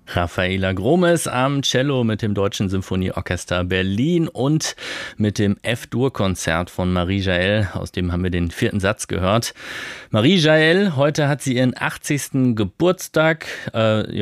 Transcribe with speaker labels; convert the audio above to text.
Speaker 1: Rafaela Gromes am Cello mit dem Deutschen Symphonieorchester Berlin und mit dem F-Dur-Konzert von Marie Jael. Aus dem haben wir den 4. Satz gehört. Marie Jael, heute hat sie ihren 80. Geburtstag.